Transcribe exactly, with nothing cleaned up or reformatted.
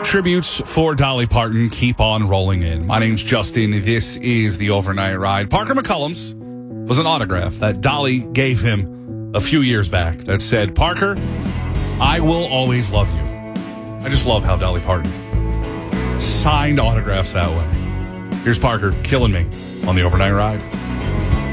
Tributes for Dolly Parton keep on rolling in. My name's Justin. This is the Overnight Ride. Parker McCollum's was an autograph that Dolly gave him a few years back that said, "Parker, I will always love you." I just love how Dolly Parton signed autographs that way. Here's Parker killing me on the Overnight Ride.